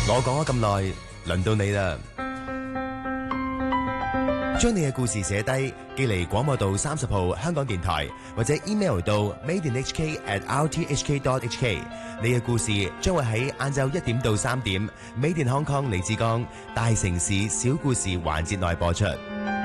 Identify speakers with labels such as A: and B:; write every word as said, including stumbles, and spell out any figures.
A: 我講咗咁耐，輪到你啦！將你嘅故事寫低，寄嚟廣播道三十號香港電台，或者 email 到 made in h k at r t h k dot h k。你嘅故事將會喺晏晝一點到三點，Made in Hong Kong 李志剛大城市小故事環節內播出。